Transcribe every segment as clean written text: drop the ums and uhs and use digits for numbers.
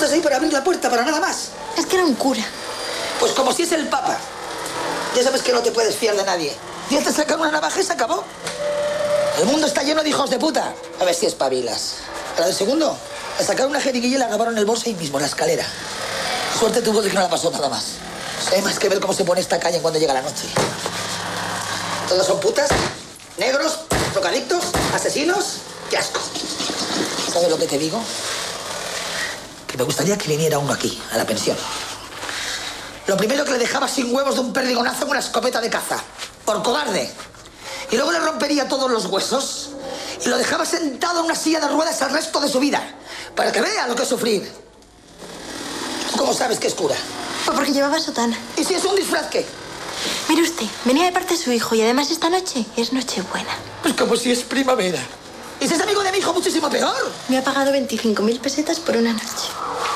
estás ahí para abrir la puerta, para nada más. Es que era un cura. Pues como si es el Papa. Ya sabes que no te puedes fiar de nadie. Ya te sacan una navaja y se acabó. El mundo está lleno de hijos de puta. A ver si espabilas. A la del segundo, le sacaron una jeringuilla y la grabaron en el bolso ahí mismo, en la escalera. Suerte tuvo de que no la pasó nada más. Hay más que ver cómo se pone esta calle cuando llega la noche. Todos son putas, negros, drogadictos, asesinos. ¡Qué asco! ¿Sabes lo que te digo? Que me gustaría que viniera uno aquí, a la pensión. Lo primero que le dejaba sin huevos de un perdigonazo con una escopeta de caza. Por cobarde. Y luego le rompería todos los huesos y lo dejaba sentado en una silla de ruedas el resto de su vida. Para que vea lo que es sufrir. ¿Tú cómo sabes que es cura? Pues porque llevaba sotana. ¿Y si es un disfraz qué? Mire usted, venía de parte de su hijo y además esta noche es Nochebuena. Pues como si es primavera. ¿Y si es amigo de mi hijo, muchísimo peor? Me ha pagado 25.000 pesetas por una noche.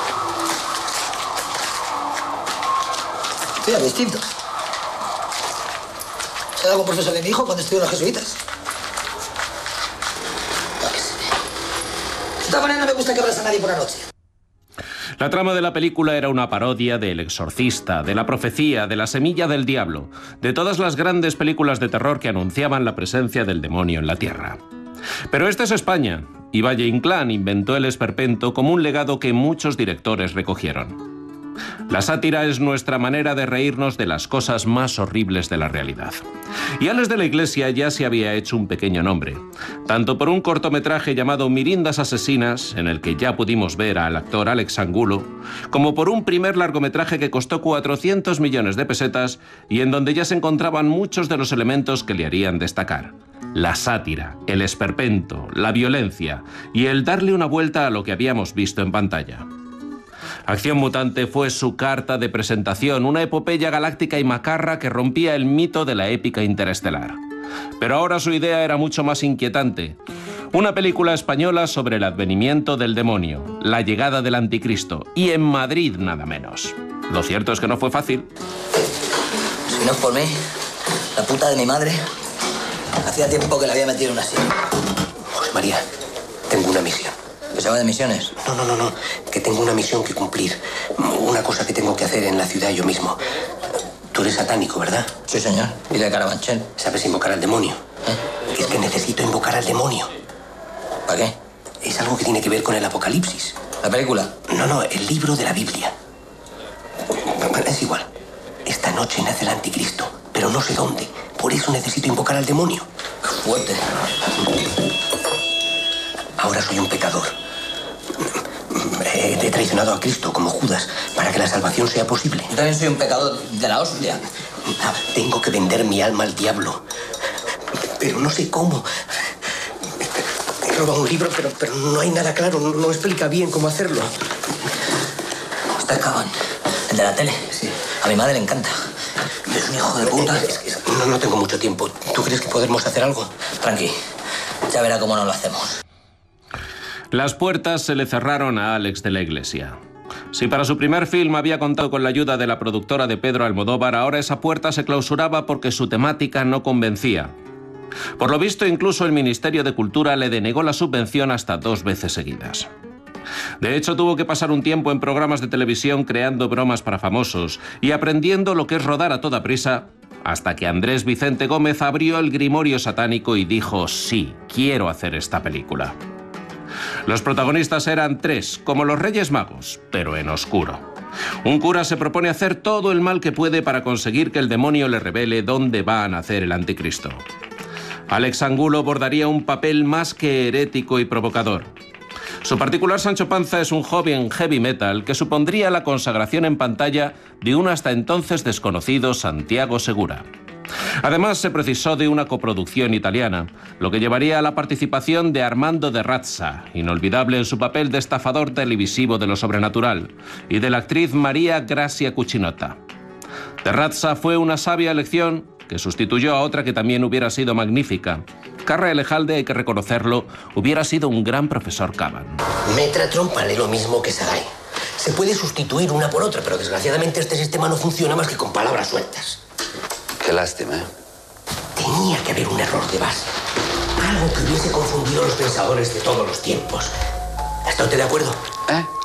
Sí, es distinto. ¿Se da algún profesor de mi hijo cuando estudió en los jesuitas? No, que sé. De esta manera no me gusta que abras a nadie por la noche. La trama de la película era una parodia de El Exorcista, de La Profecía, de La Semilla del Diablo, de todas las grandes películas de terror que anunciaban la presencia del demonio en la Tierra. Pero esta es España, y Valle Inclán inventó el esperpento como un legado que muchos directores recogieron. La sátira es nuestra manera de reírnos de las cosas más horribles de la realidad. Y Alex de la Iglesia ya se había hecho un pequeño nombre, tanto por un cortometraje llamado Mirindas Asesinas, en el que ya pudimos ver al actor Alex Angulo, como por un primer largometraje que costó 400 millones de pesetas y en donde ya se encontraban muchos de los elementos que le harían destacar. La sátira, el esperpento, la violencia y el darle una vuelta a lo que habíamos visto en pantalla. Acción Mutante fue su carta de presentación, una epopeya galáctica y macarra que rompía el mito de la épica interestelar. Pero ahora su idea era mucho más inquietante. Una película española sobre el advenimiento del demonio, la llegada del anticristo, y en Madrid nada menos. Lo cierto es que no fue fácil. Si no es por mí, la puta de mi madre, hacía tiempo que la había metido en una silla. José María, tengo una misión. ¿Que se va de misiones? No. Que tengo una misión que cumplir. Una cosa que tengo que hacer en la ciudad yo mismo. Tú eres satánico, ¿verdad? Sí, señor. Y de Carabanchel. ¿Sabes invocar al demonio? Es que necesito invocar al demonio. ¿Para qué? Es algo que tiene que ver con el Apocalipsis. ¿La película? No, el libro de la Biblia. Es igual. Esta noche nace el anticristo, pero no sé dónde. Por eso necesito invocar al demonio. ¡Qué fuerte! Ahora soy un pecador. He traicionado a Cristo como Judas para que la salvación sea posible. Yo también soy un pecador de la hostia. Tengo que vender mi alma al diablo. Pero no sé cómo. He robado un libro, pero no hay nada claro. No explica bien cómo hacerlo. Está cabrón. ¿El de la tele? Sí. A mi madre le encanta. Es un hijo de puta. No tengo mucho tiempo. ¿Tú crees que podemos hacer algo? Tranqui. Ya verá cómo no lo hacemos. Las puertas se le cerraron a Alex de la Iglesia. Si para su primer film había contado con la ayuda de la productora de Pedro Almodóvar, ahora esa puerta se clausuraba porque su temática no convencía. Por lo visto, incluso el Ministerio de Cultura le denegó la subvención hasta 2 veces seguidas. De hecho, tuvo que pasar un tiempo en programas de televisión creando bromas para famosos y aprendiendo lo que es rodar a toda prisa, hasta que Andrés Vicente Gómez abrió el grimorio satánico y dijo: sí, quiero hacer esta película. Los protagonistas eran 3, como los Reyes Magos, pero en oscuro. Un cura se propone hacer todo el mal que puede para conseguir que el demonio le revele dónde va a nacer el anticristo. Alex Angulo bordaría un papel más que herético y provocador. Su particular Sancho Panza es un joven heavy metal que supondría la consagración en pantalla de un hasta entonces desconocido Santiago Segura. Además, se precisó de una coproducción italiana, lo que llevaría a la participación de Armando de Razza, inolvidable en su papel de estafador televisivo de lo sobrenatural, y de la actriz María Grazia Cucinotta. De Razza fue una sabia elección que sustituyó a otra que también hubiera sido magnífica. Carra Elejalde, hay que reconocerlo, hubiera sido un gran profesor Caban. Metra trómpale lo mismo que Sagai. Se puede sustituir una por otra, pero desgraciadamente este sistema no funciona más que con palabras sueltas. Qué lástima, ¿eh? Tenía que haber un error de base. Algo que hubiese confundido a los pensadores de todos los tiempos. ¿Está usted de acuerdo? ¿Eh?